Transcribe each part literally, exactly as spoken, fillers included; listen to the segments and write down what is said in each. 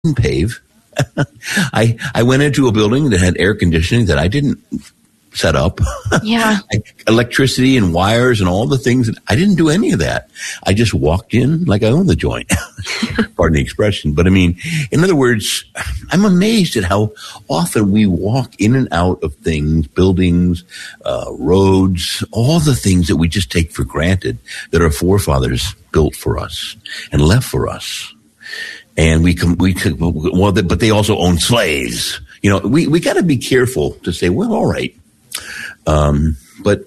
didn't pave. I I went into a building that had air conditioning that I didn't set up. Yeah. Electricity and wires and all the things. I didn't do any of that. I just walked in like I owned the joint. Pardon the expression. But I mean, in other words, I'm amazed at how often we walk in and out of things, buildings, uh, roads, all the things that we just take for granted that our forefathers built for us and left for us. And we can, we could, well, but they also own slaves. You know, we, we got to be careful to say, well, all right. Um, but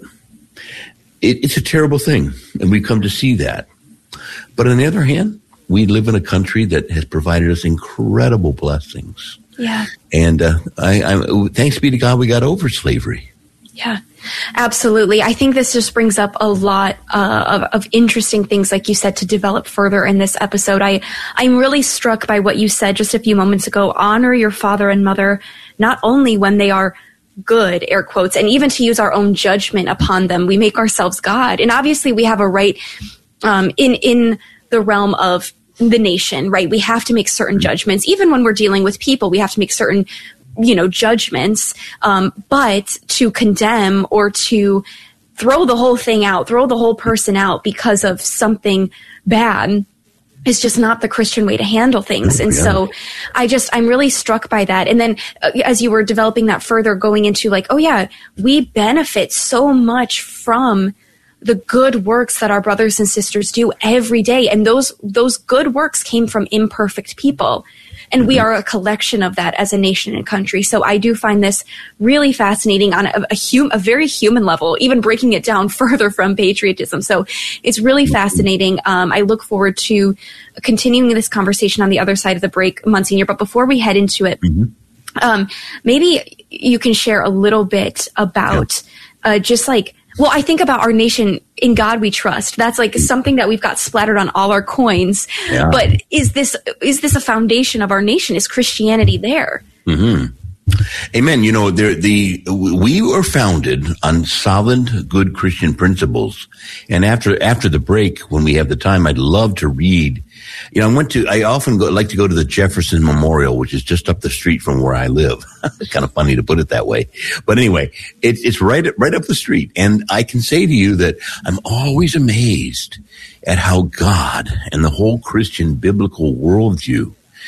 it, it's a terrible thing. And we come to see that. But on the other hand, we live in a country that has provided us incredible blessings. Yeah. And, uh, I, I, thanks be to God, we got over slavery. Yeah, absolutely. I think this just brings up a lot uh, of, of interesting things, like you said, to develop further in this episode. I, I'm really struck by what you said just a few moments ago. Honor your father and mother, not only when they are good, air quotes, and even to use our own judgment upon them. We make ourselves God. And obviously we have a right um, in, in the realm of the nation, right? We have to make certain judgments. Even when we're dealing with people, we have to make certain you know, judgments, um, but to condemn or to throw the whole thing out, throw the whole person out because of something bad is just not the Christian way to handle things. And yeah. so I just, I'm really struck by that. And then uh, as you were developing that further, going into like, oh yeah, we benefit so much from the good works that our brothers and sisters do every day. And those, those good works came from imperfect people. And we are a collection of that as a nation and country. So I do find this really fascinating on a, a, hum, a very human level, even breaking it down further from patriotism. So it's really fascinating. Um, I look forward to continuing this conversation on the other side of the break, Monsignor. But before we head into it, mm-hmm. um, maybe you can share a little bit about yeah. uh, just like, well, I think about our nation, in God we trust. That's like something that we've got splattered on all our coins. Yeah. But is this is this a foundation of our nation? Is Christianity there? Mm-hmm. Amen. You know, there, the we were founded on solid, good Christian principles. And after after the break, when we have the time, I'd love to read. You know, I went to. I often go, like to go to the Jefferson Memorial, which is just up the street from where I live. It's kind of funny to put it that way, but anyway, it's it's right right up the street. And I can say to you that I'm always amazed at how God and the whole Christian biblical worldview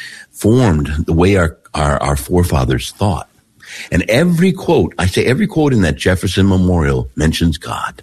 formed the way our our, our forefathers thought. And every quote, I say every quote in that Jefferson Memorial mentions God.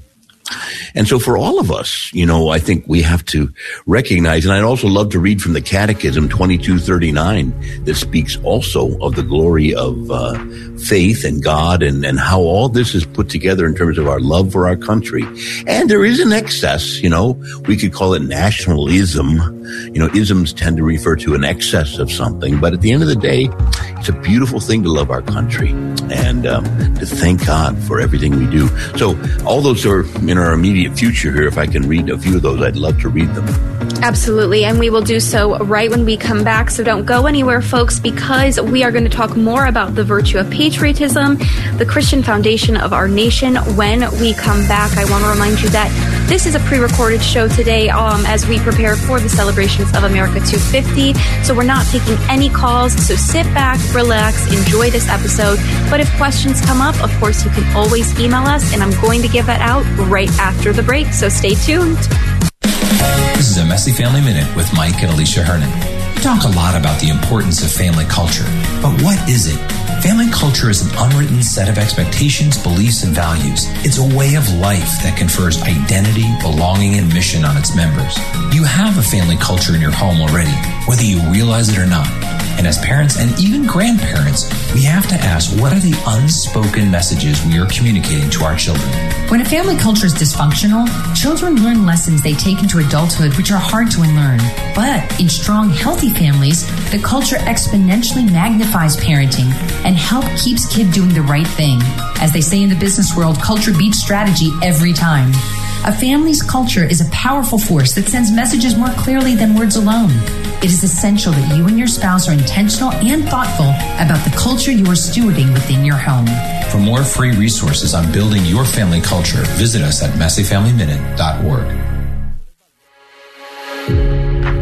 And so for all of us, you know, I think we have to recognize, and I'd also love to read from the Catechism twenty-two thirty-nine that speaks also of the glory of uh, faith and God and, and how all this is put together in terms of our love for our country. And there is an excess, you know, we could call it nationalism. You know, isms tend to refer to an excess of something, but at the end of the day, it's a beautiful thing to love our country and um, to thank God for everything we do. So all those are in our immediate future here. If I can read a few of those, I'd love to read them. Absolutely, and we will do so right when we come back. So don't go anywhere, folks, because we are going to talk more about the virtue of patriotism, the Christian foundation of our nation, when we come back. I want to remind you that this is a pre-recorded show today um, as we prepare for the celebrations of America two fifty. So we're not taking any calls, so sit back, relax, enjoy this episode. But if questions come up, of course, you can always email us, and I'm going to give that out right after the break, so stay tuned. This is a Messy Family Minute with Mike and Alicia Hernon. We talk a lot about the importance of family culture, but what is it? Family culture is an unwritten set of expectations, beliefs, and values. It's a way of life that confers identity, belonging, and mission on its members. You have a family culture in your home already, whether you realize it or not. And as parents and even grandparents, we have to ask, what are the unspoken messages we are communicating to our children? When a family culture is dysfunctional, children learn lessons they take into adulthood which are hard to unlearn. But in strong, healthy families, the culture exponentially magnifies parenting and help keeps kid doing the right thing. As they say in the business world, culture beats strategy every time. A family's culture is a powerful force that sends messages more clearly than words alone. It is essential that you and your spouse are intentional and thoughtful about the culture you are stewarding within your home. For more free resources on building your family culture, visit us at messy family minute dot org.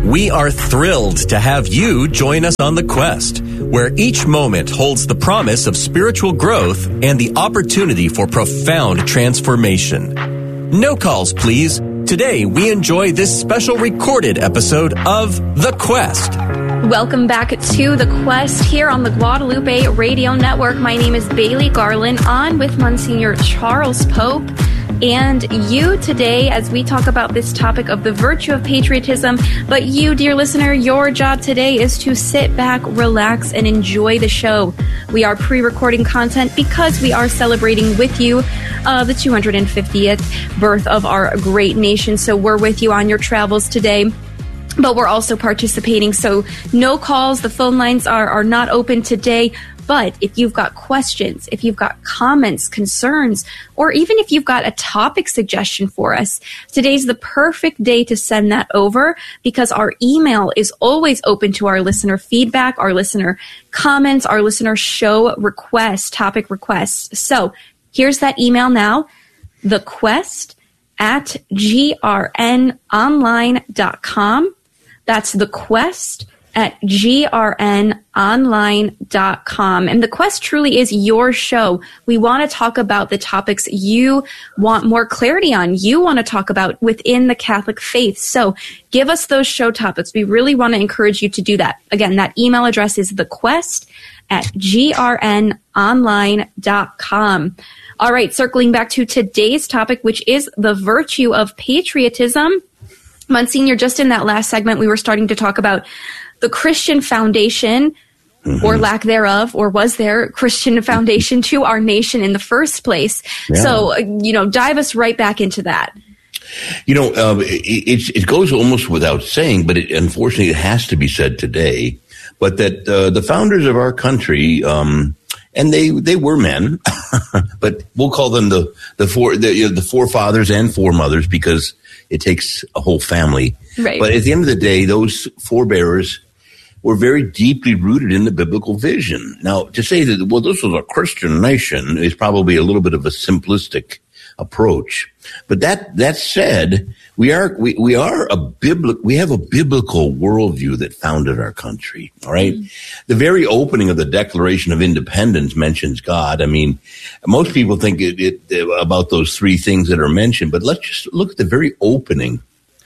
We are thrilled to have you join us on The Quest, where each moment holds the promise of spiritual growth and the opportunity for profound transformation. No calls, please. Today, we enjoy this special recorded episode of The Quest. Welcome back to The Quest here on the Guadalupe Radio Network. My name is Bailey Garland, on with Monsignor Charles Pope and you today as we talk about this topic of the virtue of patriotism. But you, dear listener, your job today is to sit back, relax, and enjoy the show. We are pre-recording content because we are celebrating with you uh, the two hundred fiftieth birth of our great nation. So we're with you on your travels today. But we're also participating, so no calls. The phone lines are, are not open today. But if you've got questions, if you've got comments, concerns, or even if you've got a topic suggestion for us, today's the perfect day to send that over, because our email is always open to our listener feedback, our listener comments, our listener show requests, topic requests. So here's that email now, thequest at g r n online dot com. That's thequest at g r n online dot com. And The Quest truly is your show. We want to talk about the topics you want more clarity on, you want to talk about within the Catholic faith. So give us those show topics. We really want to encourage you to do that. Again, that email address is thequest at g r n online dot com. All right, circling back to today's topic, which is the virtue of patriotism. Monsignor, just in that last segment, we were starting to talk about the Christian foundation, mm-hmm. or lack thereof, or was there Christian foundation to our nation in the first place? Yeah. So, you know, dive us right back into that. You know, uh, it, it goes almost without saying, but it, unfortunately it has to be said today, but that uh, the founders of our country, um, and they, they were men, but we'll call them the, the four, the, you know, the forefathers and foremothers, because it takes a whole family. Right. But at the end of the day, those forebearers were very deeply rooted in the biblical vision. Now, to say that, well, this was a Christian nation is probably a little bit of a simplistic approach. But that, that said, we are, we, we are a biblical, we have a biblical worldview that founded our country. All right. Mm-hmm. The very opening of the Declaration of Independence mentions God. I mean, most people think it, it, about those three things that are mentioned, but let's just look at the very opening.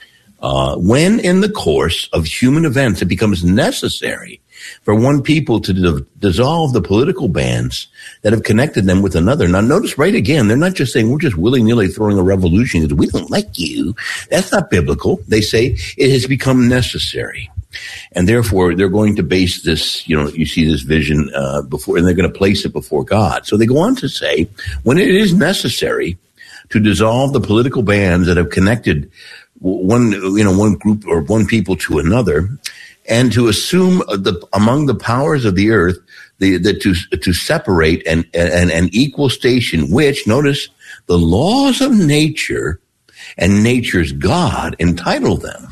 Uh, when in the course of human events, it becomes necessary for one people to di- dissolve the political bands that have connected them with another. Now, notice right again, they're not just saying we're just willy-nilly throwing a revolution because we don't like you. That's not biblical. They say it has become necessary. And therefore, they're going to base this, you know, you see this vision uh, before, and they're going to place it before God. So they go on to say, when it is necessary to dissolve the political bands that have connected one, you know, one group or one people to another, and to assume the among the powers of the earth, the, the to to separate an, an an equal station, which, notice, the laws of nature and nature's God entitle them.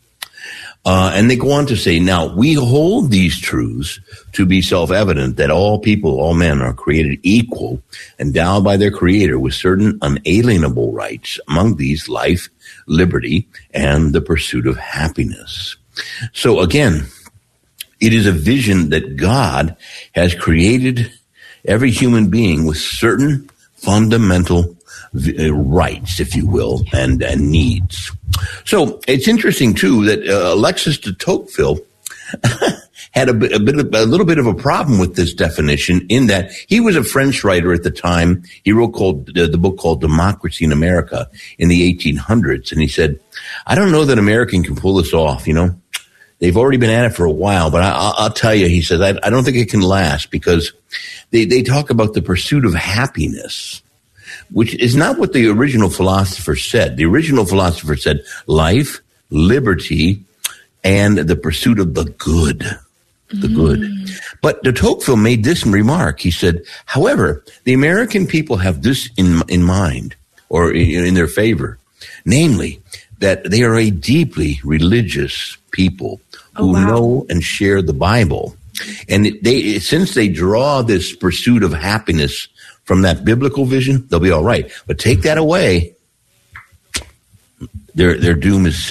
Uh, and they go on to say, now we hold these truths to be self-evident, that all people, all men are created equal, endowed by their Creator with certain unalienable rights, among these life, liberty, and the pursuit of happiness. So again, it is a vision that God has created every human being with certain fundamental rights, if you will, and, and needs. So it's interesting too that uh, Alexis de Tocqueville had a, bit, a bit, of, a little bit of a problem with this definition, in that he was a French writer at the time. He wrote called uh, the book called Democracy in America in the eighteen hundreds, and he said, "I don't know that American can pull this off. You know, they've already been at it for a while, but I, I'll tell you," he says, I, "I don't think it can last, because they they talk about the pursuit of happiness." Which is not what the original philosopher said. The original philosopher said life, liberty, and the pursuit of the good. The mm. good. But de Tocqueville made this remark. He said, however, the American people have this in, in mind, or in, in their favor, namely, that they are a deeply religious people who oh, wow. know and share the Bible. And they, since they draw this pursuit of happiness from that biblical vision, they'll be all right. But take that away, their their doom is set.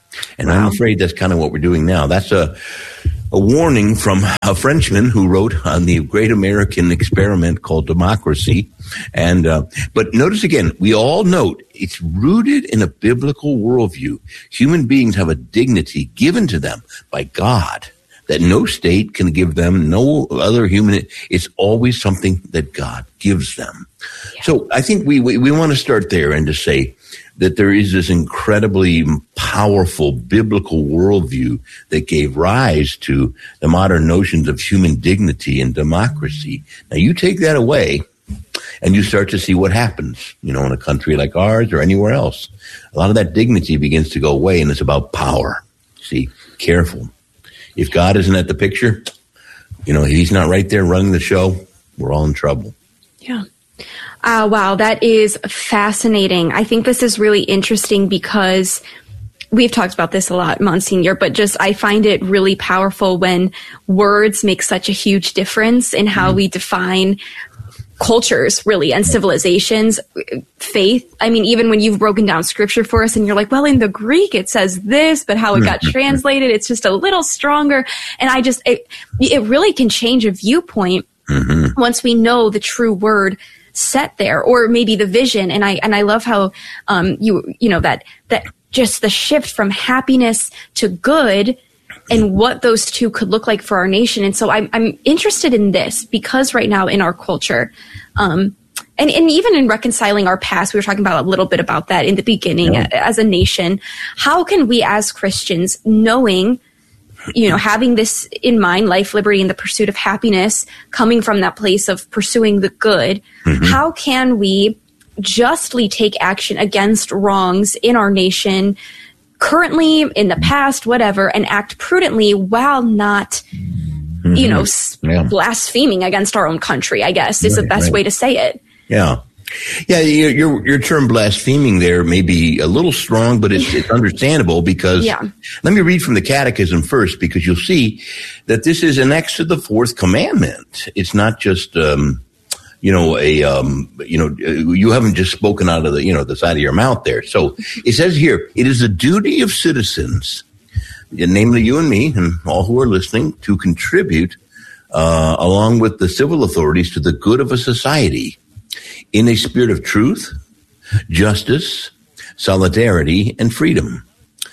And wow. I'm afraid that's kind of what we're doing now. That's a a warning from a Frenchman who wrote on the great American experiment called democracy. And uh, but notice again, we all note it's rooted in a biblical worldview. Human beings have a dignity given to them by God that no state can give them, no other human. It's always something that God gives them. Yeah. So I think we, we, we want to start there and to say that there is this incredibly powerful biblical worldview that gave rise to the modern notions of human dignity and democracy. Now you take that away and you start to see what happens, you know, in a country like ours or anywhere else. A lot of that dignity begins to go away, and it's about power. See, careful. If God isn't at the picture, you know, he's not right there running the show, we're all in trouble. Yeah. Uh, wow, that is fascinating. I think this is really interesting because we've talked about this a lot, Monsignor, but just I find it really powerful when words make such a huge difference in how mm-hmm. we define cultures, really, and civilizations, faith. I mean, even when you've broken down scripture for us and you're like, well, in the Greek, it says this, but how it got translated, it's just a little stronger. And I just, it, it really can change a viewpoint mm-hmm. once we know the true word set there, or maybe the vision. And I, and I love how, um, you, you know, that, that just the shift from happiness to good and what those two could look like for our nation. And so I'm, I'm interested in this because right now in our culture, um, and, and even in reconciling our past, we were talking about a little bit about that in the beginning yeah. as a nation. How can we as Christians, knowing, you know, having this in mind, life, liberty, and the pursuit of happiness, coming from that place of pursuing the good, mm-hmm. how can we justly take action against wrongs in our nation, currently, in the past, whatever, and act prudently while not, mm-hmm. you know, yeah. blaspheming against our own country, I guess, is right, the best right. way to say it. Yeah. Yeah, your, your your term blaspheming there may be a little strong, but it's, it's understandable because, yeah. let me read from the Catechism first, because you'll see that this is annexed to the fourth commandment. It's not just, um, you know, a, um, you know, you haven't just spoken out of the, you know, the side of your mouth there. So it says here, it is the duty of citizens, namely you and me and all who are listening, to contribute, uh, along with the civil authorities to the good of a society in a spirit of truth, justice, solidarity, and freedom.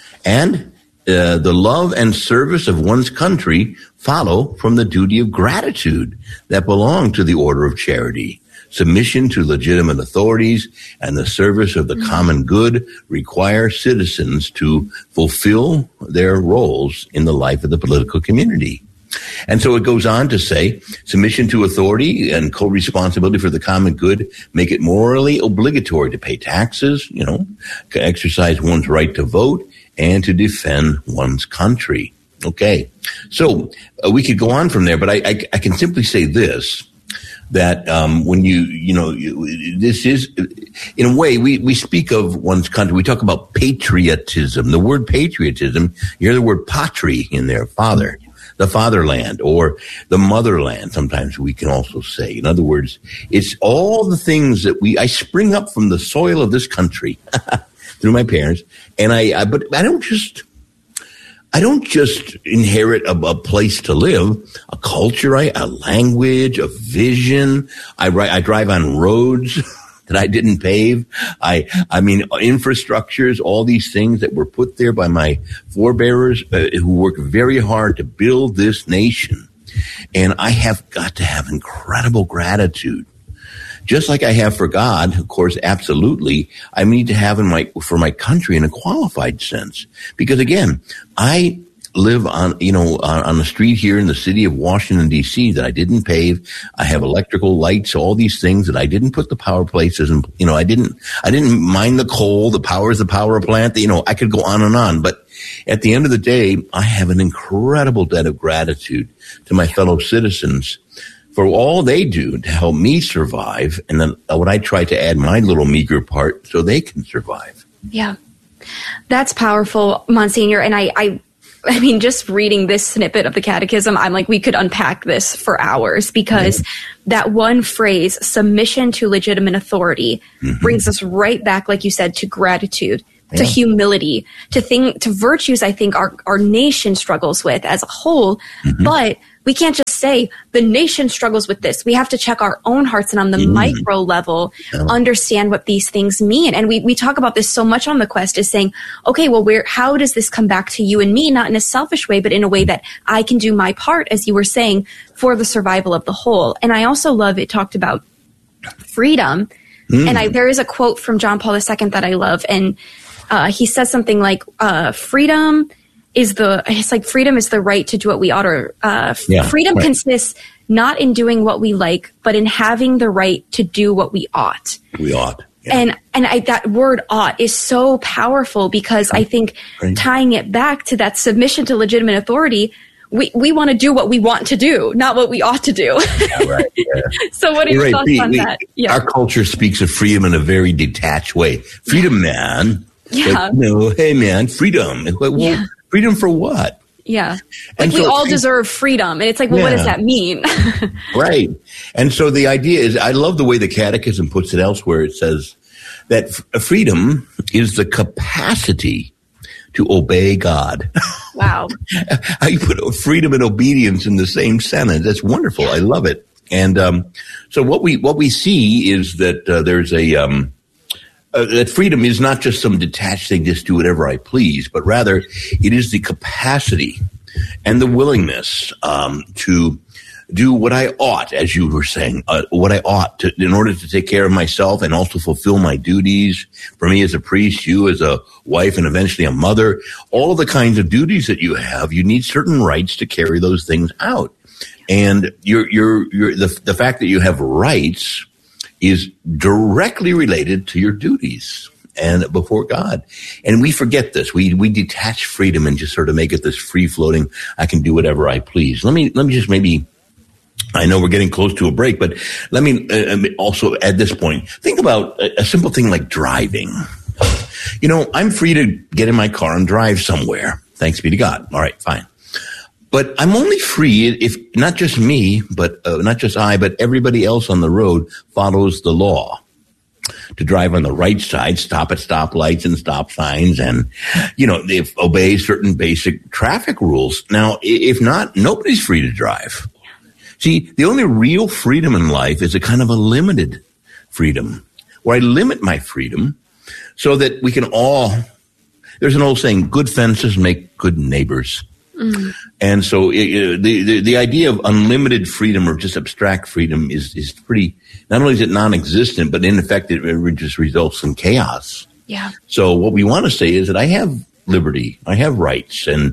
And uh, the love and service of one's country follow from the duty of gratitude that belong to the order of charity. Submission to legitimate authorities and the service of the mm-hmm. common good require citizens to fulfill their roles in the life of the political community. And so it goes on to say, submission to authority and co-responsibility for the common good make it morally obligatory to pay taxes, you know, to exercise one's right to vote, and to defend one's country. Okay, so uh, we could go on from there, but I, I, I can simply say this, that um, when you, you know, you, this is, in a way, we, we speak of one's country. We talk about patriotism. The word patriotism, you hear the word patri in there, father. The fatherland or the motherland, sometimes we can also say. In other words, it's all the things that we, I spring up from the soil of this country through my parents. And I, I, but I don't just, I don't just inherit a, a place to live, a culture, right? A language, a vision. I, I drive on roads that I didn't pave. I, I mean, infrastructures, all these things that were put there by my forebearers uh, who worked very hard to build this nation. And I have got to have incredible gratitude. Just like I have for God, of course, absolutely, I need to have in my, for my country in a qualified sense. Because again, I live on, you know, on, on the street here in the city of Washington, D C that I didn't pave. I have electrical lights, all these things that I didn't put the power places and, you know, I didn't, I didn't mine the coal, the power is the power plant, you know, I could go on and on. But at the end of the day, I have an incredible debt of gratitude to my fellow citizens for all they do to help me survive. And then what I try to add my little meager part so they can survive. Yeah, that's powerful, Monsignor. And I, I, I mean, just reading this snippet of the Catechism, I'm like, we could unpack this for hours because mm-hmm. that one phrase, submission to legitimate authority, mm-hmm. brings us right back, like you said, to gratitude. to humility, to thing, to virtues I think our, our nation struggles with as a whole. Mm-hmm. But we can't just say the nation struggles with this. We have to check our own hearts and on the mm-hmm. micro level, yeah. understand what these things mean. And we, we talk about this so much on the Quest, is saying, okay, well, where, how does this come back to you and me? Not in a selfish way, but in a way that I can do my part, as you were saying, for the survival of the whole. And I also love it talked about freedom. Mm. And I, there is a quote from John Paul the Second that I love. And uh, he says something like, uh, freedom is the, it's like freedom is the right to do what we ought, or uh, yeah, freedom right. consists not in doing what we like, but in having the right to do what we ought. We ought. Yeah. And and I, that word ought is so powerful, because I think right. tying it back to that submission to legitimate authority, we, we want to do what we want to do, not what we ought to do. Yeah, right, yeah. So what are your right. thoughts we, on we, that? Yeah. Our culture speaks of freedom in a very detached way. Freedom, man. Yeah. Like, no, hey, man, freedom. Well, yeah. freedom for what? Yeah. Like, so, we all deserve freedom. And it's like, well, yeah. what does that mean? Right. And so the idea is, I love the way the Catechism puts it elsewhere. It says that f- freedom is the capacity to obey God. Wow. How you put freedom and obedience in the same sentence. That's wonderful. Yeah. I love it. And um, so what we what we see is that uh, there's a um, uh, that freedom is not just some detached thing, just do whatever I please, but rather it is the capacity and the willingness um, to do what I ought, as you were saying, uh, what I ought to, in order to take care of myself and also fulfill my duties. For me as a priest, you as a wife, and eventually a mother, all of the kinds of duties that you have, you need certain rights to carry those things out. And you're, you're, you're, the, the fact that you have rights is directly related to your duties and before God. And we forget this. We, we detach freedom and just sort of make it this free floating, I can do whatever I please. Let me, let me just maybe, I know we're getting close to a break, but let me uh, also at this point, think about a, a simple thing like driving. You know, I'm free to get in my car and drive somewhere. Thanks be to God. All right, fine. But I'm only free if not just me, but uh, not just I, but everybody else on the road follows the law. To drive on the right side, stop at stoplights and stop signs, and, you know, they obey certain basic traffic rules. Now, if not, nobody's free to drive. See, the only real freedom in life is a kind of a limited freedom, where I limit my freedom so that we can all, there's an old saying, good fences make good neighbors. Mm. And so it, the, the the idea of unlimited freedom or just abstract freedom is, is pretty, not only is it non-existent, but in effect it just results in chaos. Yeah. So what we want to say is that I have liberty, I have rights and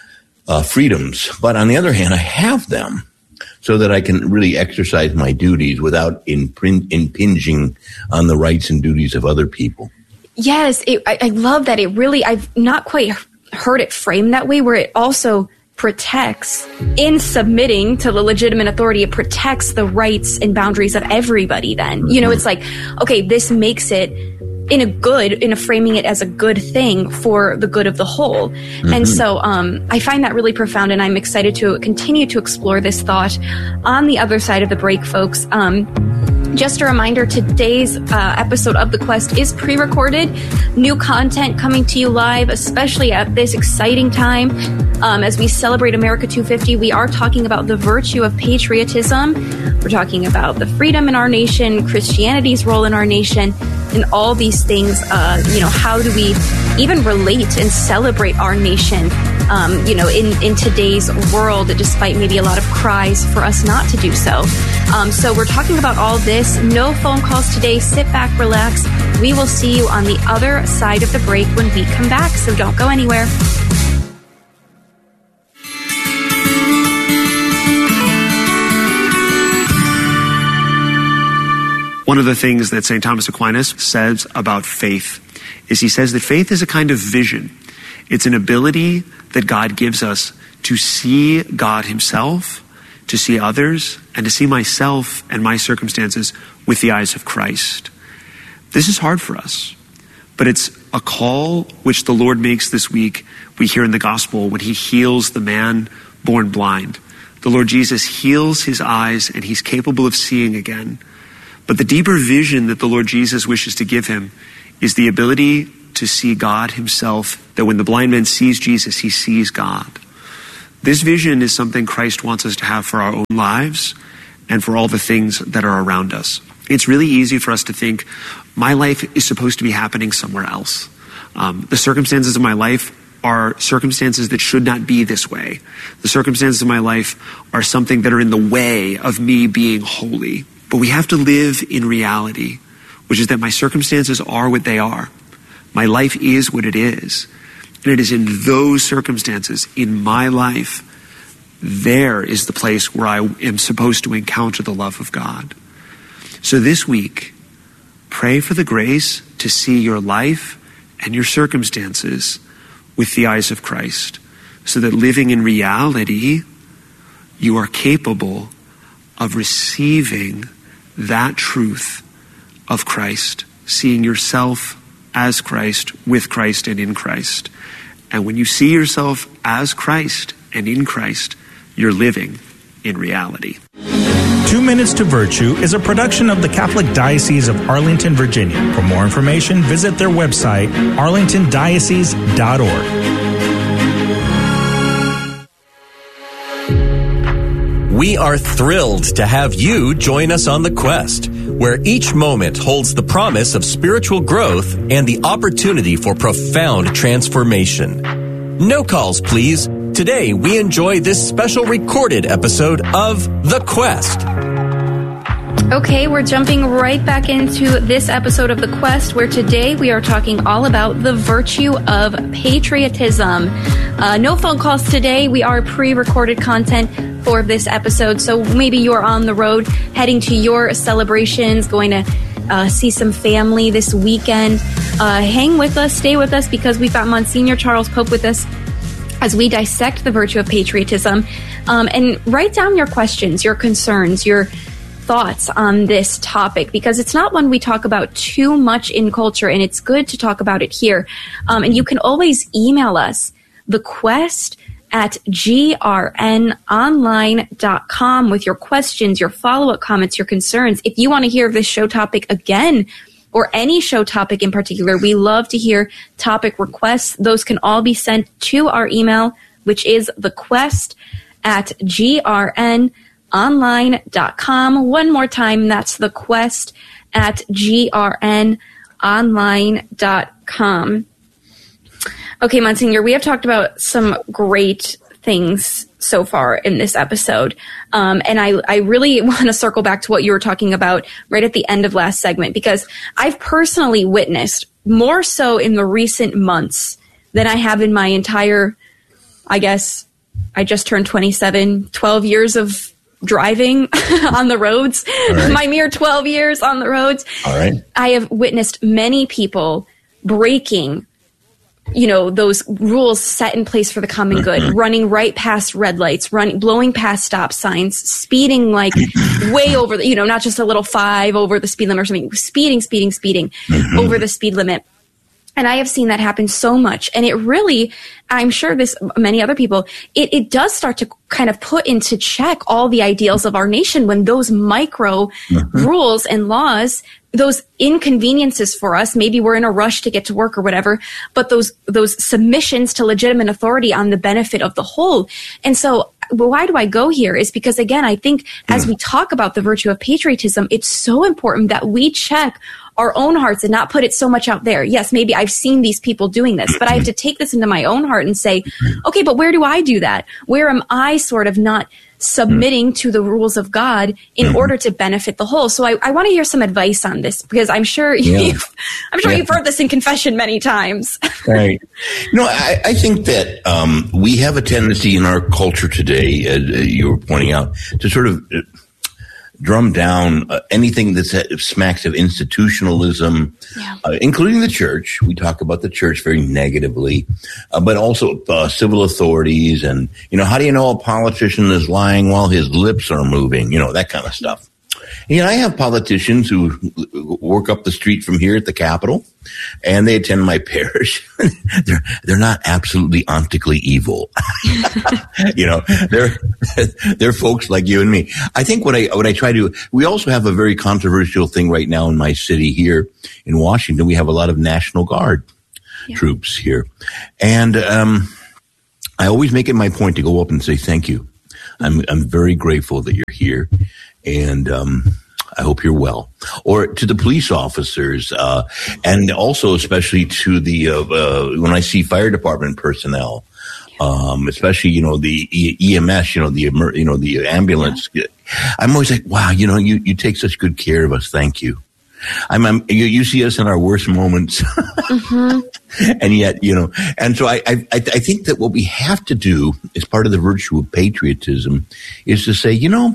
uh, freedoms, but on the other hand, I have them so that I can really exercise my duties without imprin- impinging on the rights and duties of other people. Yes, it, I, I love that. It really, I've not quite heard it framed that way, where it also protects, in submitting to the legitimate authority, it protects the rights and boundaries of everybody then. Mm-hmm. You know, it's like, okay, this makes it in a good, in a framing it as a good thing for the good of the whole. Mm-hmm. And so um, I find that really profound, and I'm excited to continue to explore this thought on the other side of the break, folks. Um, Just a reminder, today's uh, episode of The Quest is pre-recorded. New content coming to you live, especially at this exciting time. Um, as we celebrate America two fifty, we are talking about the virtue of patriotism. We're talking about the freedom in our nation, Christianity's role in our nation, and all these things. Uh, you know, how do we even relate and celebrate our nation, um, you know, in, in today's world, despite maybe a lot of cries for us not to do so. Um, so we're talking about all this. No phone calls today. Sit back, relax. We will see you on the other side of the break when we come back, so don't go anywhere. One of the things that Saint Thomas Aquinas says about faith is he says that faith is a kind of vision. It's an ability that God gives us to see God himself, to see others, and to see myself and my circumstances with the eyes of Christ. This is hard for us, but it's a call which the Lord makes this week. We hear in the gospel when he heals the man born blind. The Lord Jesus heals his eyes and he's capable of seeing again. But the deeper vision that the Lord Jesus wishes to give him is the ability to see God himself, that when the blind man sees Jesus, he sees God. This vision is something Christ wants us to have for our own lives and for all the things that are around us. It's really easy for us to think, my life is supposed to be happening somewhere else. Um, the circumstances of my life are circumstances that should not be this way. The circumstances of my life are something that are in the way of me being holy. But we have to live in reality, which is that my circumstances are what they are. My life is what it is. And it is in those circumstances, in my life, there is the place where I am supposed to encounter the love of God. So this week, pray for the grace to see your life and your circumstances with the eyes of Christ, so that living in reality, you are capable of receiving that truth of Christ, seeing yourself as Christ, with Christ, and in Christ. And when you see yourself as Christ and in Christ, you're living in reality. Two Minutes to Virtue is a production of the Catholic Diocese of Arlington, Virginia. For more information, visit their website, arlington diocese dot org. We are thrilled to have you join us on the quest, where each moment holds the promise of spiritual growth and the opportunity for profound transformation. No calls, please. Today, we enjoy this special recorded episode of The Quest. Okay, we're jumping right back into this episode of The Quest, where today we are talking all about the virtue of patriotism. Uh, no phone calls today. We are pre-recorded content for this episode, so maybe you're on the road heading to your celebrations, going to uh, see some family this weekend. Uh, hang with us, stay with us, because we've got Monsignor Charles Pope with us as we dissect the virtue of patriotism. Um, and write down your questions, your concerns, your thoughts on this topic, because it's not one we talk about too much in culture, and it's good to talk about it here. Um, and you can always email us, thequest at g r n online dot com, with your questions, your follow-up comments, your concerns. If you want to hear this show topic again, or any show topic in particular, we love to hear topic requests. Those can all be sent to our email, which is thequest at g r n online dot com. One more time, that's thequest at g r n online dot com. Okay, Monsignor, we have talked about some great things so far in this episode. Um, and I, I really want to circle back to what you were talking about right at the end of last segment, because I've personally witnessed, more so in the recent months than I have in my entire, I guess, I just turned twenty-seven, twelve years of driving on the roads, right. My mere twelve years on the roads. All right. I have witnessed many people breaking, you know, those rules set in place for the common good, mm-hmm. running right past red lights, running, blowing past stop signs, speeding like way over the, you know, not just a little five over the speed limit or something, speeding, speeding, speeding mm-hmm. over the speed limit. And I have seen that happen so much. And it really, I'm sure this, many other people, it, it does start to kind of put into check all the ideals of our nation when those micro mm-hmm. rules and laws, those inconveniences for us, maybe we're in a rush to get to work or whatever, but those, those submissions to legitimate authority on the benefit of the whole. And so why do I go here is because, again, I think as we talk about the virtue of patriotism, it's so important that we check our own hearts and not put it so much out there. Yes, maybe I've seen these people doing this, but I have to take this into my own heart and say, okay, but where do I do that? Where am I sort of not submitting to the rules of God in order to benefit the whole? So I, I want to hear some advice on this, because I'm sure yeah. you've, I'm sure yeah. you've heard this in confession many times. Right. You know, I, I think that um, we have a tendency in our culture today, as you were pointing out, to sort of drum down uh, anything that smacks of institutionalism, yeah. uh, including the church. We talk about the church very negatively, uh, but also uh, civil authorities. And, you know, how do you know a politician is lying while his lips are moving? You know, that kind of stuff. And, you know, I have politicians who work up the street from here at the Capitol, and they attend my parish. they're they're not absolutely ontically evil. You know, they're they're folks like you and me. I think what I what I try to we also have a very controversial thing right now in my city here in Washington. We have a lot of National Guard. yeah. troops here. And um, I always make it my point to go up and say thank you. I'm I'm very grateful that you're here, and um, I hope you're well. Or to the police officers, uh, and also especially to the uh, uh, when I see fire department personnel, um, especially you know the E M S, you know the you know the ambulance. Yeah. I'm always like, wow, you know, you, you take such good care of us. Thank you. I'm, I'm you, you see us in our worst moments, mm-hmm. and yet, you know, and so I, I, I think that what we have to do as part of the virtue of patriotism is to say, you know,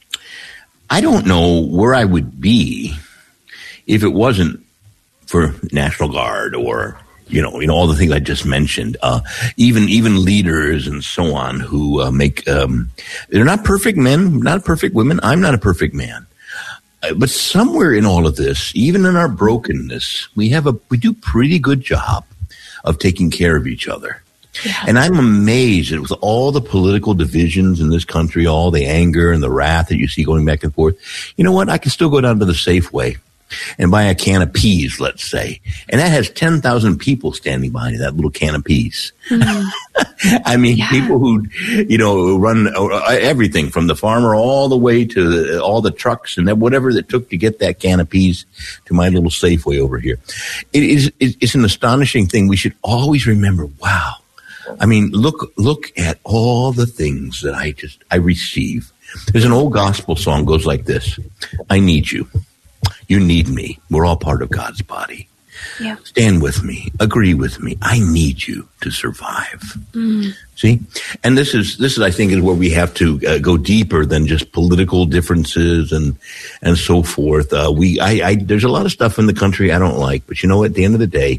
I don't know where I would be if it wasn't for National Guard or, you know, you know, all the things I just mentioned, uh, even, even leaders and so on who uh, make, um, they're not perfect men, not perfect women. I'm not a perfect man. But somewhere in all of this, even in our brokenness, we have a we do pretty good job of taking care of each other. Yeah. And I'm amazed that with all the political divisions in this country, all the anger and the wrath that you see going back and forth, you know what? I can still go down to the Safeway and buy a can of peas, let's say. And that has ten thousand people standing behind it, that little can of peas. Mm. I mean, yeah. people who, you know, run everything from the farmer all the way to the, all the trucks and whatever it took to get that can of peas to my little Safeway over here. It is, it's an astonishing thing. We should always remember, wow. I mean, look, look at all the things that I just, I receive. There's an old gospel song goes like this. I need you. You need me. We're all part of God's body. Yeah. Stand with me. Agree with me. I need you to survive. Mm. See? And this is, this is, I think, is where we have to uh, go deeper than just political differences and, and so forth. Uh, we, I, I, there's a lot of stuff in the country I don't like, but you know what? At the end of the day,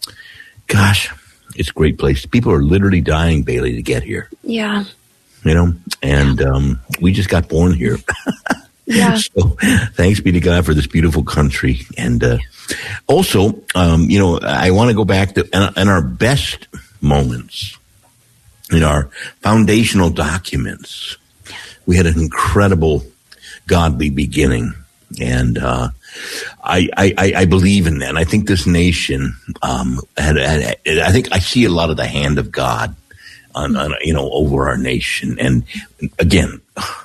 gosh, it's a great place. People are literally dying, Bailey, to get here. Yeah. You know, and, um, we just got born here. Yeah. So thanks be to God for this beautiful country. And uh, also, um, you know, I want to go back to in, in our best moments, in our foundational documents, we had an incredible godly beginning. And uh, I, I, I believe in that. And I think this nation, um, had, had, I think I see a lot of the hand of God on, on you know, over our nation. And again,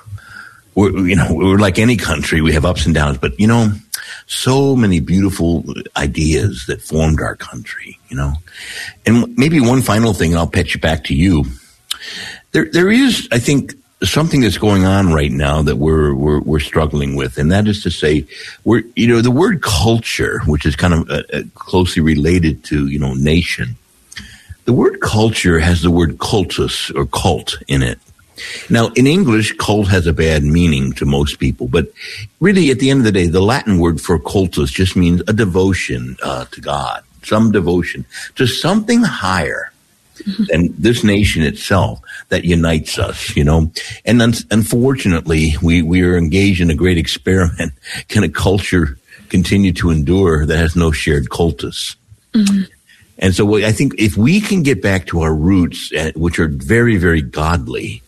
We're, you know, we're like any country. We have ups and downs, but you know, so many beautiful ideas that formed our country, you know, and maybe one final thing, and I'll pitch it back to you. There, there is, I think, something that's going on right now that we're, we're, we're struggling with. And that is to say, we're, you know, the word culture, which is kind of uh, uh, closely related to, you know, nation. The word culture has the word cultus or cult in it. Now, in English, cult has a bad meaning to most people, but really, at the end of the day, the Latin word for cultus just means a devotion uh, to God, some devotion to something higher than this nation itself that unites us, you know. And un- unfortunately, we, we are engaged in a great experiment. Can a culture continue to endure that has no shared cultus? Mm-hmm. And so I think if we can get back to our roots, uh, which are very, very godly,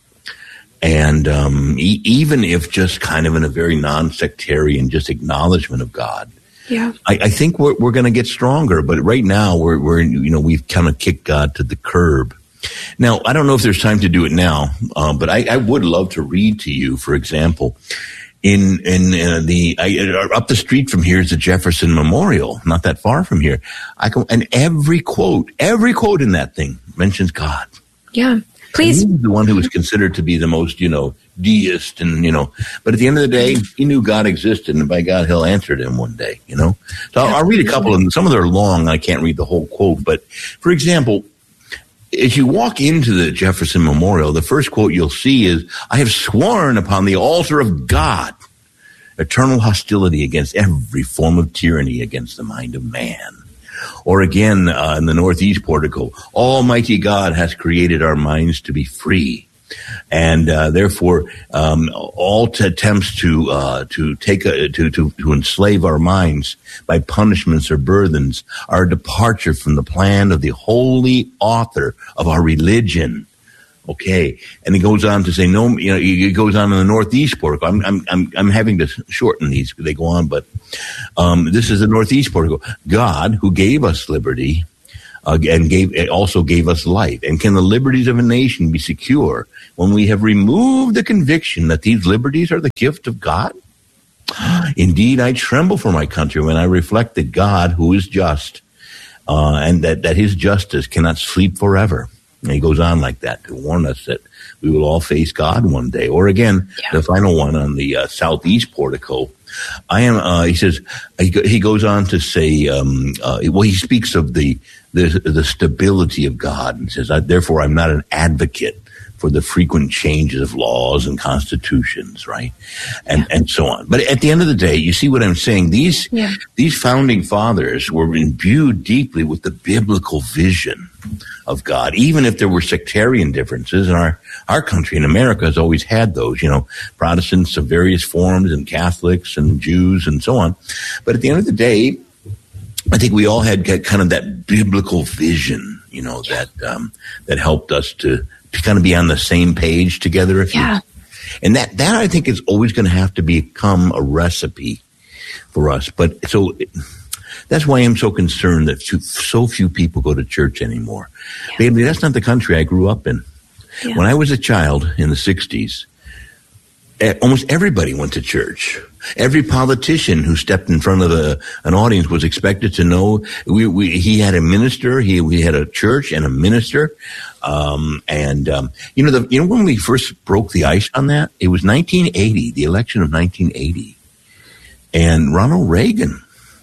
and um, e- even if just kind of in a very non-sectarian, just acknowledgement of God, yeah, I, I think we're we're going to get stronger. But right now, we're we're you know we've kind of kicked God to the curb. Now, I don't know if there's time to do it now, uh, but I, I would love to read to you, for example, in in uh, the I, uh, up the street from here is the Jefferson Memorial, not that far from here. I can, and every quote, every quote in that thing mentions God. Yeah. Please. He was the one who was considered to be the most, you know, deist and, you know, but at the end of the day, he knew God existed, and by God, he'll answer to him one day, you know. So I'll, I'll read a couple of them. Some of them are long. I can't read the whole quote. But, for example, as you walk into the Jefferson Memorial, the first quote you'll see is, I have sworn upon the altar of God eternal hostility against every form of tyranny against the mind of man. Or again, uh, in the Northeast portico, Almighty God has created our minds to be free. And uh, therefore, um, all t- attempts to uh, to take a, to, to to enslave our minds by punishments or burthens are a departure from the plan of the holy author of our religion. Okay, and he goes on to say, no, you know, he goes on in the Northeast portico. I'm, I'm, I'm, I'm having to shorten these because they go on, but um, this is the Northeast portico. God, who gave us liberty, uh, and gave it also gave us life? And can the liberties of a nation be secure when we have removed the conviction that these liberties are the gift of God? Indeed, I tremble for my country when I reflect that God, who is just, uh, and that, that his justice cannot sleep forever. And he goes on like that to warn us that we will all face God one day. Or again, yeah. the final one on the uh, southeast portico. I am, uh, he says, he, he goes on to say, um, uh, well, he speaks of the, the, the stability of God and says, therefore, I'm not an advocate for the frequent changes of laws and constitutions, right? And, yeah. and so on. But at the end of the day, you see what I'm saying? These, yeah. these founding fathers were imbued deeply with the biblical vision of God, even if there were sectarian differences. And our, our country in America has always had those, you know, Protestants of various forms and Catholics and Jews and so on. But at the end of the day, I think we all had kind of that biblical vision, you know, that, um, that helped us to, to kind of be on the same page together. If yeah. you, and that, that I think is always going to have to become a recipe for us. But so it, that's why I'm so concerned that so few people go to church anymore. Yeah. Baby, that's not the country I grew up in. Yeah. When I was a child in the sixties, almost everybody went to church. Every politician who stepped in front of a, an audience was expected to know we, we, he had a minister, he, we had a church and a minister. Um, and, um, you know, the, you know, when we first broke the ice on that, it was nineteen eighty, the election of nineteen eighty. And Ronald Reagan,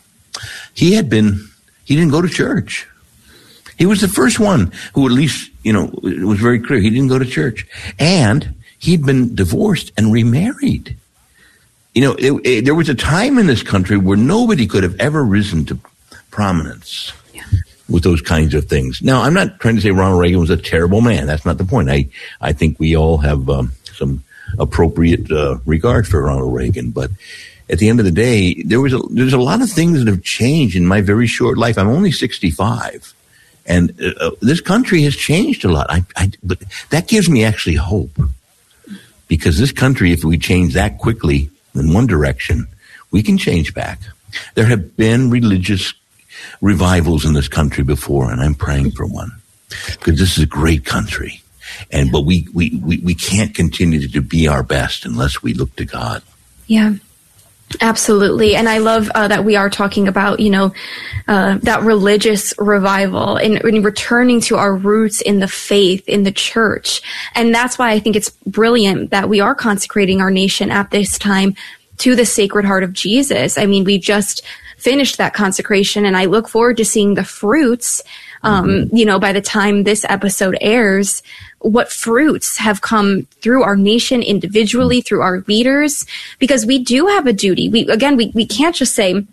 he had been, he didn't go to church. He was the first one who at least, you know, it was very clear he didn't go to church. And he'd been divorced and remarried. You know, it, it, there was a time in this country where nobody could have ever risen to prominence yeah. with those kinds of things. Now, I'm not trying to say Ronald Reagan was a terrible man. That's not the point. I, I think we all have um, some appropriate uh, regard for Ronald Reagan. But at the end of the day, there was a, there's a lot of things that have changed in my very short life. I'm only sixty-five. And uh, this country has changed a lot. I, I, but that gives me actually hope. Because this country, if we change that quickly in one direction, we can change back. There have been religious revivals in this country before, and I'm praying for one. Because this is a great country. And but we, we, we, we can't continue to be our best unless we look to God. Yeah. Absolutely. And I love uh, that we are talking about, you know, uh, that religious revival and, and returning to our roots in the faith, in the church. And that's why I think it's brilliant that we are consecrating our nation at this time to the Sacred Heart of Jesus. I mean, we just finished that consecration, and I look forward to seeing the fruits, um, mm-hmm. you know, by the time this episode airs, what fruits have come through our nation individually, through our leaders, because we do have a duty. We, again, we, we can't just say,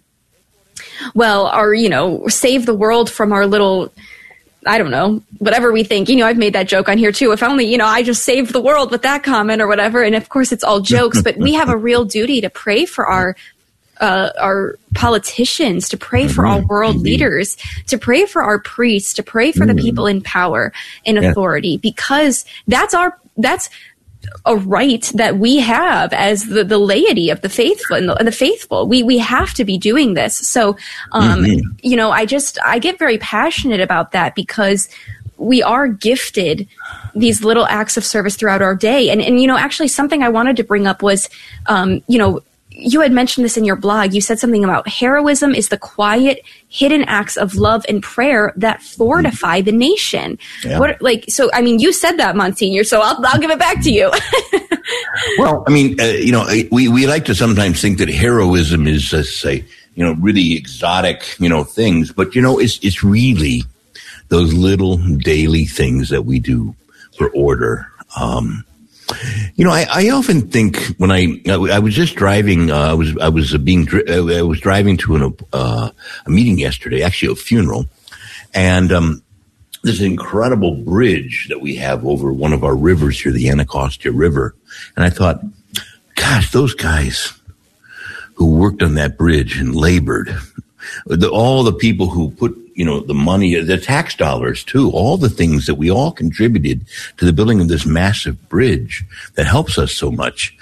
well, our, you know, save the world from our little, I don't know, whatever we think. You know, I've made that joke on here too. If only, you know, I just saved the world with that comment or whatever. And of course it's all jokes, but we have a real duty to pray for our Uh, our politicians, to pray for our world Indeed. leaders, to pray for our priests, to pray for mm. the people in power and authority, yeah. because that's our, that's a right that we have as the, the laity of the faithful and the, the faithful. We, we have to be doing this. So, um, mm-hmm. you know, I just, I get very passionate about that because we are gifted these little acts of service throughout our day. And, and, you know, actually something I wanted to bring up was, um, you know, you had mentioned this in your blog. You said something about heroism is the quiet, hidden acts of love and prayer that fortify the nation. Yeah. What, like, so, I mean, you said that, Monsignor, so I'll, I'll give it back to you. Well, I mean, uh, you know, we, we like to sometimes think that heroism is, uh, say, you know, really exotic, you know, things, but, you know, it's, it's really those little daily things that we do for order. Um, You know, I, I often think when I I was just driving, uh, I was I was being I was driving to an, uh, a meeting yesterday, actually a funeral, and um, there's an incredible bridge that we have over one of our rivers here, the Anacostia River, and I thought, gosh, those guys who worked on that bridge and labored, the, all the people who put, you know, the money, the tax dollars too, all the things that we all contributed to the building of this massive bridge that helps us so much.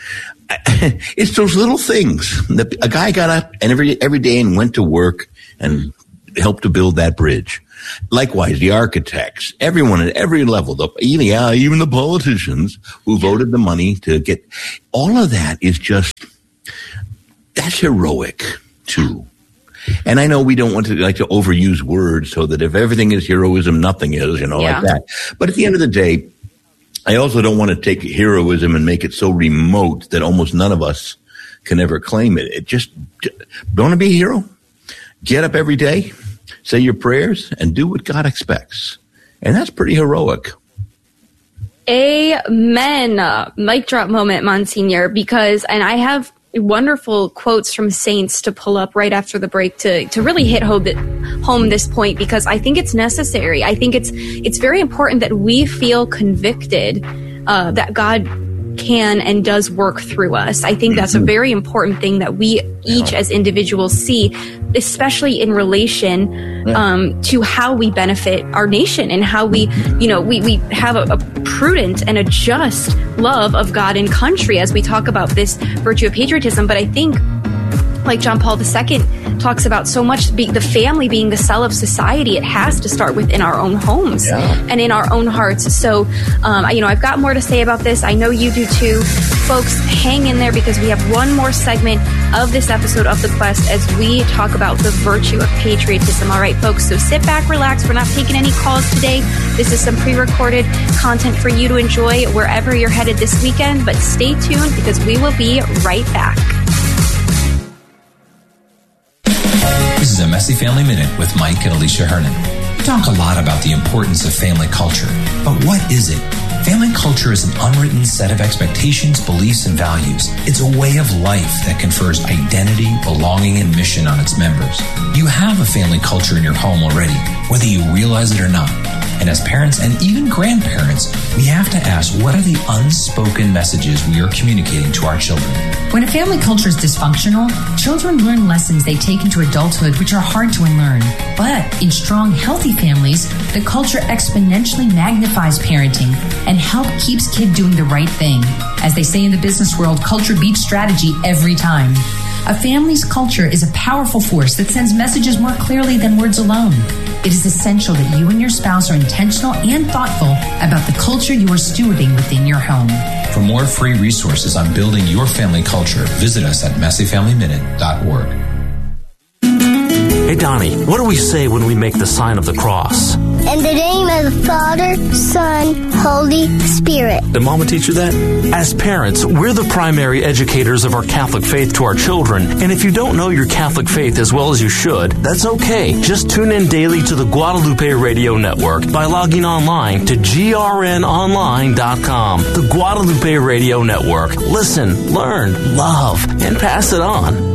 It's those little things. A guy got up and every, every day and went to work and help to build that bridge. Likewise, the architects, everyone at every level, the, even, yeah, even the politicians who voted the money to get, all of that is just, that's heroic too. And I know we don't want to like to overuse words so that if everything is heroism, nothing is, you know, yeah. like that. But at the end of the day, I also don't want to take heroism and make it so remote that almost none of us can ever claim it. It just, don't be a hero. Get up every day, say your prayers, and do what God expects. And that's pretty heroic. Amen. Uh, mic drop moment, Monsignor, because, and I have wonderful quotes from saints to pull up right after the break to, to really hit home, home this point, because I think it's necessary. I think it's, it's very important that we feel convicted uh, that God can and does work through us. I think that's a very important thing that we each as individuals see, especially in relation um, to how we benefit our nation and how we, you know, we, we have a, a prudent and a just love of God and country as we talk about this virtue of patriotism. But I think, like John Paul the Second talks about so much, be, the family being the cell of society, it has to start within our own homes yeah. and in our own hearts. So, um, you know, I've got more to say about this. I know you do too. Folks, hang in there because we have one more segment of this episode of The Quest as we talk about the virtue of patriotism. All right, folks, so sit back, relax. We're not taking any calls today. This is some pre-recorded content for you to enjoy wherever you're headed this weekend, but stay tuned because we will be right back. This is a Messy Family Minute with Mike and Alicia Hernon. We talk a lot about the importance of family culture, but what is it? Family culture is an unwritten set of expectations, beliefs, and values. It's a way of life that confers identity, belonging, and mission on its members. You have a family culture in your home already, whether you realize it or not. And as parents and even grandparents, we have to ask, what are the unspoken messages we are communicating to our children? When a family culture is dysfunctional, children learn lessons they take into adulthood which are hard to unlearn. But in strong, healthy families, the culture exponentially magnifies parenting and help keeps kid doing the right thing. As they say in the business world, culture beats strategy every time. A family's culture is a powerful force that sends messages more clearly than words alone. It is essential that you and your spouse are intentional and thoughtful about the culture you are stewarding within your home. For more free resources on building your family culture, visit us at messy family minute dot org. Hey, Donnie, what do we say when we make the sign of the cross? In the name of the Father, Son, Holy Spirit. Did Mama teach you that? As parents, we're the primary educators of our Catholic faith to our children. And if you don't know your Catholic faith as well as you should, that's okay. Just tune in daily to the Guadalupe Radio Network by logging online to G R N online dot com. The Guadalupe Radio Network. Listen, learn, love, and pass it on.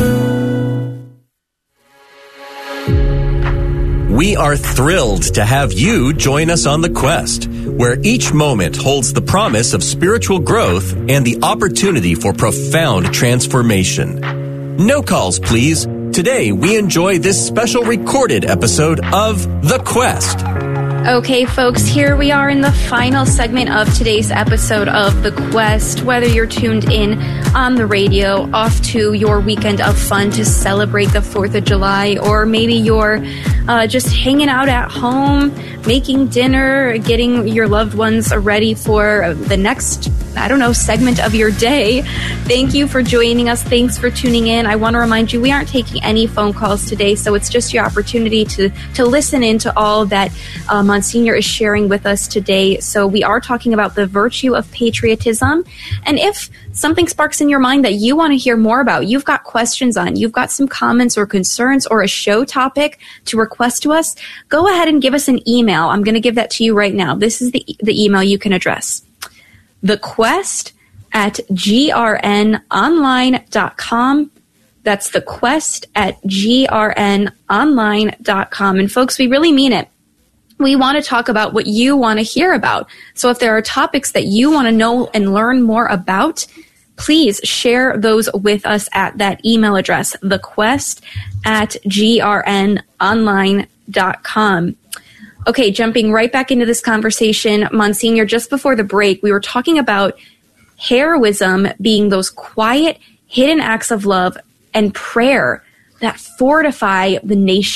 We are thrilled to have you join us on the quest, where each moment holds the promise of spiritual growth and the opportunity for profound transformation. No calls, please. Today, we enjoy this special recorded episode of The Quest. Okay, folks, here we are in the final segment of today's episode of The Quest. Whether you're tuned in on the radio, off to your weekend of fun to celebrate the fourth of July, or maybe you're uh, just hanging out at home, making dinner, getting your loved ones ready for the next, I don't know, segment of your day. Thank you for joining us. Thanks for tuning in. I want to remind you, we aren't taking any phone calls today, so it's just your opportunity to, to listen into all that uh, Monsignor is sharing with us today. So we are talking about the virtue of patriotism. And if something sparks in your mind that you want to hear more about, you've got questions on, you've got some comments or concerns or a show topic to request to us, go ahead and give us an email. I'm going to give that to you right now. This is the, the email you can address. thequest at G R N online dot com. That's thequest at G R N online dot com. And folks, we really mean it. We want to talk about what you want to hear about. So if there are topics that you want to know and learn more about, please share those with us at that email address, thequest at G R N online dot com. Okay, jumping right back into this conversation, Monsignor, just before the break, we were talking about heroism being those quiet, hidden acts of love and prayer that fortify the nation.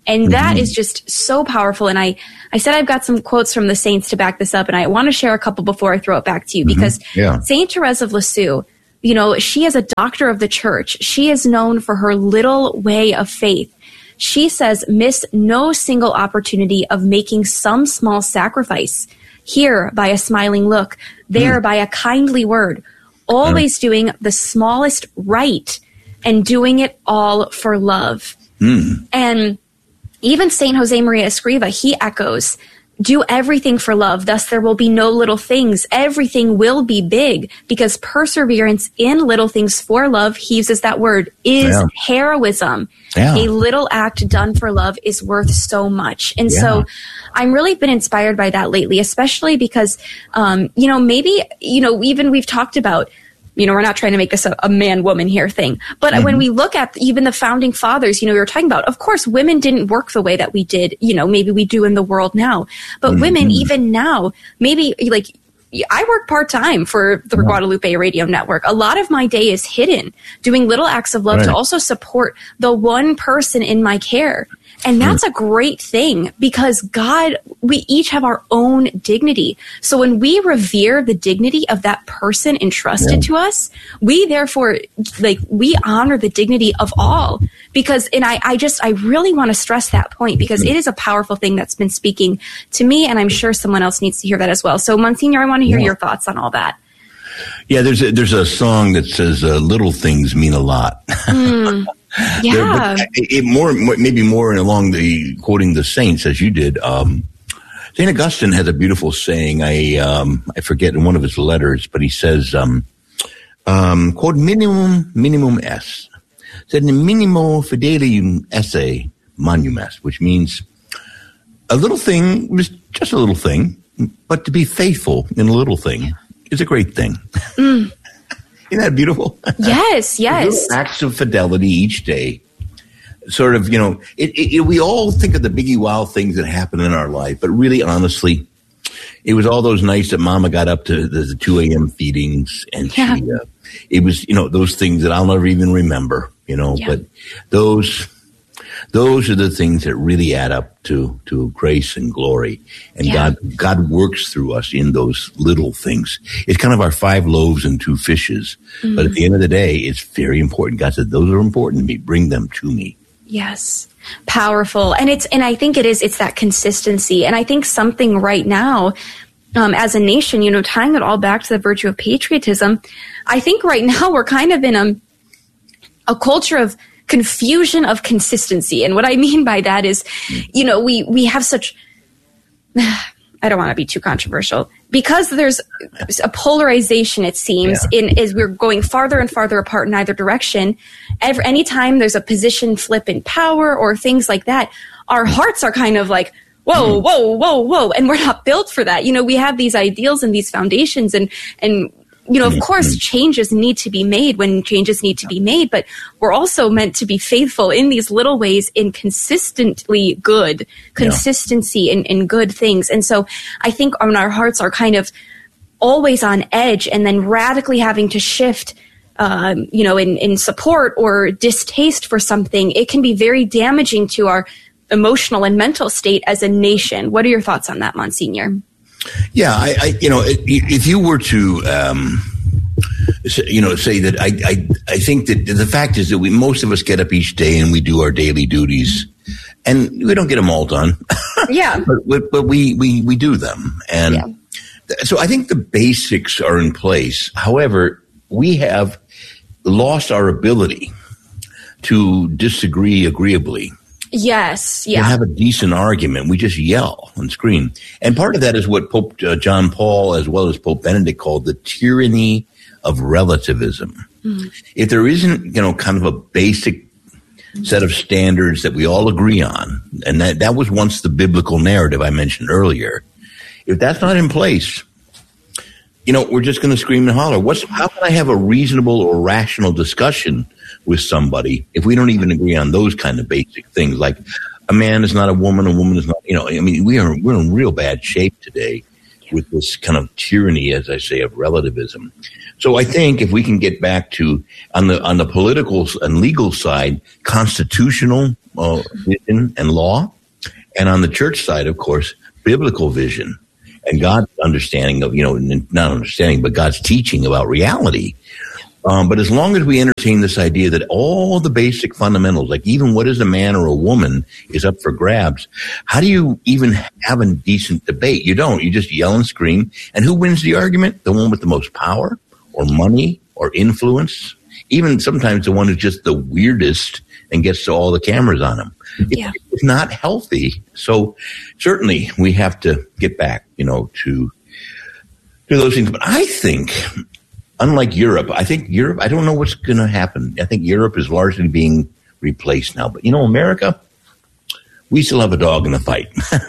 And that Mhm. is just so powerful. And I, I said I've got some quotes from the saints to back this up, and I want to share a couple before I throw it back to you, because Yeah. Saint Therese of Lisieux, you know, she is a doctor of the church. She is known for her little way of faith. She says, miss no single opportunity of making some small sacrifice. Here by a smiling look, there by a kindly word, always doing the smallest right and doing it all for love. Mm. And even Saint Jose Maria Escriva, he echoes, do everything for love. Thus there will be no little things. Everything will be big, because perseverance in little things for love, he uses that word, is Yeah. heroism. Yeah. A little act done for love is worth so much. And Yeah. so I'm really been inspired by that lately, especially because, um, you know, maybe, you know, even we've talked about, you know, we're not trying to make this a, a man-woman here thing. But Mm-hmm. when we look at even the founding fathers, you know, we were talking about, of course, women didn't work the way that we did, you know, maybe we do in the world now. But Mm-hmm. women, even now, maybe like, I work part-time for the Yeah. Guadalupe Radio Network. A lot of my day is hidden doing little acts of love Right. to also support the one person in my care. And that's a great thing, because God, we each have our own dignity. So when we revere the dignity of that person entrusted Yeah. to us, we therefore, like, we honor the dignity of all. Because, and I, I just, I really want to stress that point, because it is a powerful thing that's been speaking to me, and I'm sure someone else needs to hear that as well. So Monsignor, I want to hear Yeah. your thoughts on all that. Yeah, there's a, there's a song that says uh, little things mean a lot. Mm. There- Yeah. but it, it more, more- maybe more along the quoting the saints as you did. Um, Saint Augustine has a beautiful saying. I um, I forget in one of his letters, but he says, um, um, "Quod minimum minimum est, sed minimo fidelium esse manum est," which means a little thing is just a little thing, but to be faithful in a little thing is a great thing. Mm. Isn't that beautiful? Yes, yes. Little acts of fidelity each day. Sort of, you know, it, it, it, we all think of the biggie wow things that happen in our life, but really, honestly, it was all those nights that Mama got up to the two a.m. feedings, and Yeah. she, uh, it was, you know, those things that I'll never even remember, you know, Yeah. but those, those are the things that really add up to, to grace and glory. And Yeah. God, God works through us in those little things. It's kind of our five loaves and two fishes. Mm-hmm. But at the end of the day, it's very important. God said, those are important to me. Bring them to me. Yes. Powerful. And it's, and I think it is, it's that consistency. And I think something right now, um, as a nation, you know, tying it all back to the virtue of patriotism, I think right now we're kind of in a, a culture of confusion of consistency. And what I mean by that is, you know, we, we have such, I don't want to be too controversial, because there's a polarization, it seems, Yeah. in as we're going farther and farther apart in either direction. Every, anytime there's a position flip in power or things like that, our hearts are kind of like, whoa, whoa, whoa, whoa. And we're not built for that. You know, we have these ideals and these foundations, and, and, you know, of course, changes need to be made when changes need to be made, but we're also meant to be faithful in these little ways, in consistently good, consistency in, in good things. And so I think when our hearts are kind of always on edge and then radically having to shift, um, you know, in, in support or distaste for something, it can be very damaging to our emotional and mental state as a nation. What are your thoughts on that, Monsignor? Yeah, I, I you know, if you were to, um, you know, say that I, I, I think that the fact is that we, most of us get up each day and we do our daily duties, and we don't get them all done. Yeah. but, but we, we, we do them. And Yeah. so I think the basics are in place. However, we have lost our ability to disagree agreeably. Yes. To Yeah. have a decent argument. We just yell and scream. And part of that is what Pope uh, John Paul, as well as Pope Benedict, called the tyranny of relativism. Mm. If there isn't, you know, kind of a basic set of standards that we all agree on, and that, that was once the biblical narrative I mentioned earlier, if that's not in place, you know, we're just going to scream and holler. What's, how can I have a reasonable or rational discussion with somebody if we don't even agree on those kind of basic things, like a man is not a woman, a woman is not, you know, I mean, we are, we're in real bad shape today. with this kind of tyranny, as I say, of relativism. So I think if we can get back to, on the on the political and legal side, constitutional uh, vision and law, and on the church side, of course, biblical vision and God's understanding of, you know, not understanding, but God's teaching about reality. Um, but as long as we entertain this idea that all the basic fundamentals, like even what is a man or a woman, is up for grabs, how do you even have a decent debate? You don't. You just yell and scream. And who wins the argument? The one with the most power or money or influence? Even sometimes the one who's just the weirdest and gets to all the cameras on him. Yeah. It's not healthy. So certainly we have to get back, you know, to to those things. But I think, unlike Europe, I think Europe, I don't know what's going to happen. I think Europe is largely being replaced now. But, you know, America, we still have a dog in the fight.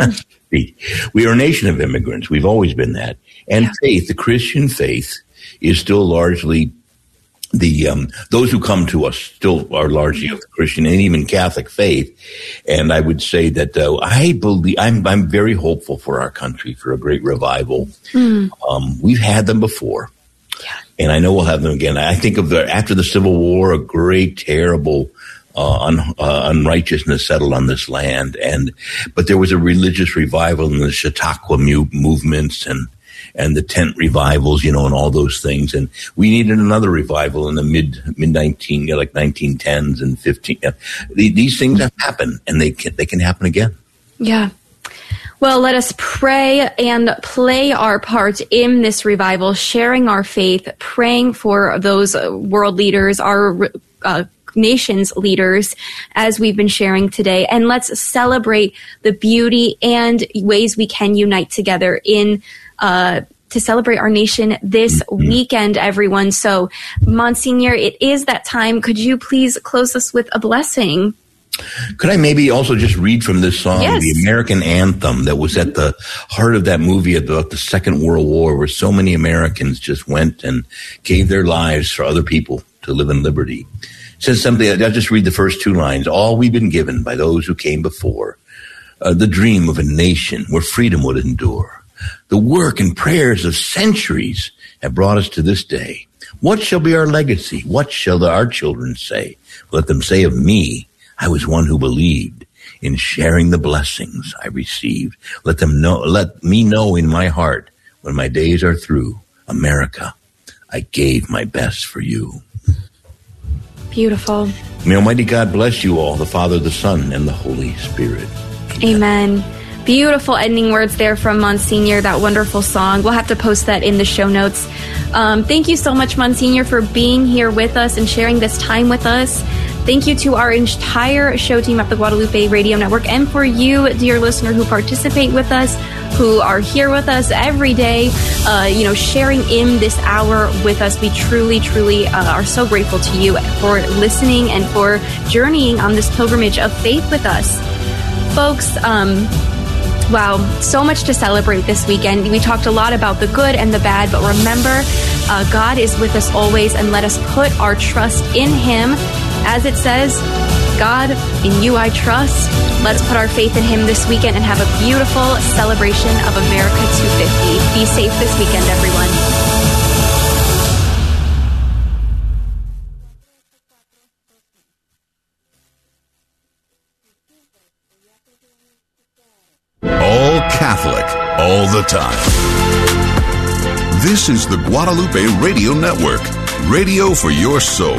We are a nation of immigrants. We've always been that. And yeah. faith, the Christian faith, is still largely the, um, those who come to us still are largely of the Christian and even Catholic faith. And I would say that, uh, I believe, I'm, I'm very hopeful for our country, for a great revival. Mm. Um, we've had them before. Yeah. And I know we'll have them again. I think of the, after the Civil War, a great, terrible, uh, un, uh, unrighteousness settled on this land. And, but there was a religious revival in the Chautauqua mu- movements and, and the tent revivals, you know, and all those things. And we needed another revival in the mid, mid nineteen, you know, like nineteen tens and fifteen. Uh, these things have happened and they can, they can happen again. Yeah. Well, let us pray and play our part in this revival, sharing our faith, praying for those world leaders, our uh, nation's leaders, as we've been sharing today. And let's celebrate the beauty and ways we can unite together in uh to celebrate our nation this mm-hmm. weekend, everyone. So, Monsignor, it is that time. Could you please close us with a blessing? Could I maybe also just read from this song, yes. the American anthem that was at the heart of that movie about the Second World War, where so many Americans just went and gave their lives for other people to live in liberty. It says something, I'll just read the first two lines. All we've been given by those who came before, uh, the dream of a nation where freedom would endure. The work and prayers of centuries have brought us to this day. What shall be our legacy? What shall the, our children say? Let them say of me, I was one who believed in sharing the blessings I received. Let them know, let me know in my heart when my days are through, America, I gave my best for you. Beautiful. May Almighty God bless you all, the Father, the Son, and the Holy Spirit. Amen. Amen. Beautiful ending words there from Monsignor, that wonderful song. We'll have to post that in the show notes. Um, thank you so much, Monsignor, for being here with us and sharing this time with us. Thank you to our entire show team at the Guadalupe Radio Network, and for you, dear listener, who participate with us, who are here with us every day, uh, you know, sharing in this hour with us. We truly, truly uh, are so grateful to you for listening and for journeying on this pilgrimage of faith with us. Folks, um... wow, so much to celebrate this weekend. We talked a lot about the good and the bad, but remember, uh, God is with us always, and let us put our trust in Him. As it says, God, in you I trust. Let's put our faith in Him this weekend and have a beautiful celebration of America two fifty. Be safe this weekend, everyone. All Catholic, all the time. This is the Guadalupe Radio Network, radio for your soul.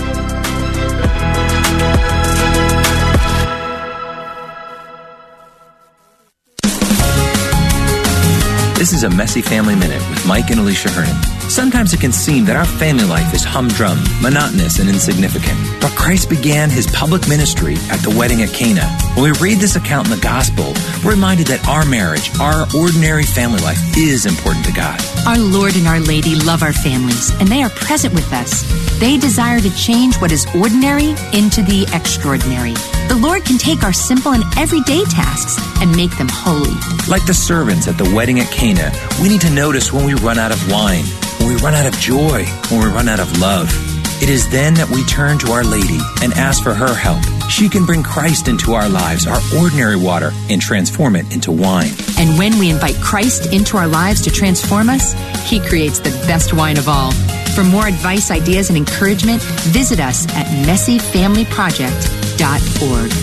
This is a Messy Family Minute with Mike and Alicia Hernon. Sometimes it can seem that our family life is humdrum, monotonous, and insignificant. But Christ began His public ministry at the wedding at Cana. When we read this account in the Gospel, we're reminded that our marriage, our ordinary family life, is important to God. Our Lord and Our Lady love our families, and they are present with us. They desire to change what is ordinary into the extraordinary. The Lord can take our simple and everyday tasks and make them holy. Like the servants at the wedding at Cana, we need to notice when we run out of wine, when we run out of joy, when we run out of love. It is then that we turn to Our Lady and ask for her help. She can bring Christ into our lives, our ordinary water, and transform it into wine. And when we invite Christ into our lives to transform us, He creates the best wine of all. For more advice, ideas, and encouragement, visit us at messy family project dot org.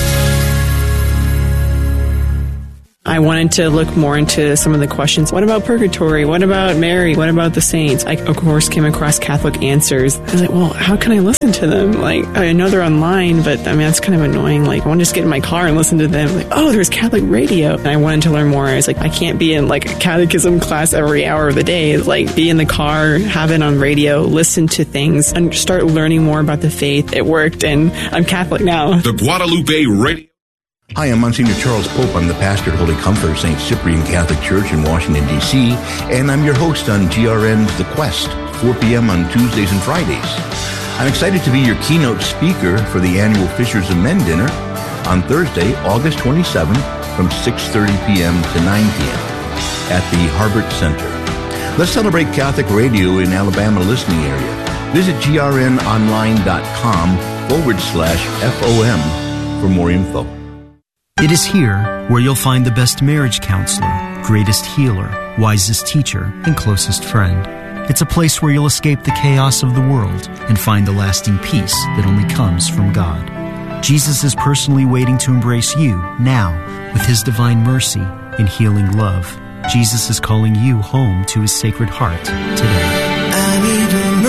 I wanted to look more into some of the questions. What about purgatory? What about Mary? What about the saints? I, of course, came across Catholic Answers. I was like, well, how can I listen to them? Like, I know they're online, but I mean, that's kind of annoying. Like, I want to just get in my car and listen to them. Like, oh, there's Catholic radio. And I wanted to learn more. I was like, I can't be in like a catechism class every hour of the day. It's like, be in the car, have it on radio, listen to things, and start learning more about the faith. It worked, and I'm Catholic now. The Guadalupe Radio. Hi, I'm Monsignor Charles Pope. I'm the pastor at Holy Comfort Saint Cyprian Catholic Church in Washington, D C, and I'm your host on G R N's The Quest, four p.m. on Tuesdays and Fridays. I'm excited to be your keynote speaker for the annual Fishers of Men dinner on Thursday, August twenty-seventh from six thirty p.m. to nine p.m. at the Harbert Center. Let's celebrate Catholic radio in Alabama listening area. Visit grnonline.com forward slash FOM for more info. It is here where you'll find the best marriage counselor, greatest healer, wisest teacher, and closest friend. It's a place where you'll escape the chaos of the world and find the lasting peace that only comes from God. Jesus is personally waiting to embrace you now with His divine mercy and healing love. Jesus is calling you home to His Sacred Heart today. I need a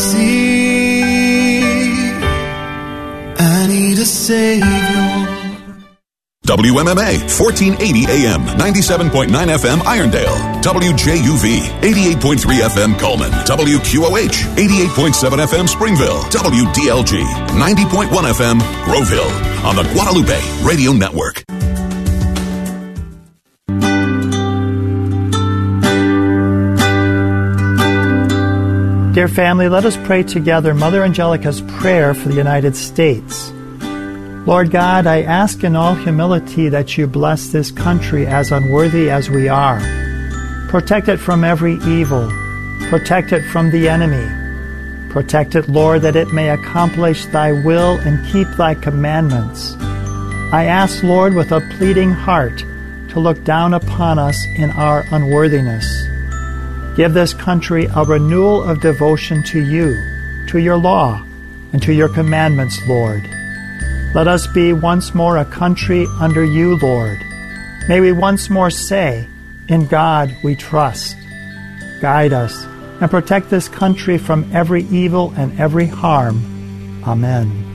mercy. I need a Savior. W M M A, fourteen eighty A M, ninety-seven point nine F M Irondale. W J U V, eighty-eight point three F M Coleman. W Q O H, eighty-eight point seven F M Springville. W D L G, ninety point one F M Grove Hill. On the Guadalupe Radio Network. Dear family, let us pray together Mother Angelica's prayer for the United States. Lord God, I ask in all humility that you bless this country as unworthy as we are. Protect it from every evil. Protect it from the enemy. Protect it, Lord, that it may accomplish thy will and keep thy commandments. I ask, Lord, with a pleading heart, to look down upon us in our unworthiness. Give this country a renewal of devotion to you, to your law, and to your commandments, Lord. Let us be once more a country under you, Lord. May we once more say, in God we trust. Guide us and protect this country from every evil and every harm. Amen.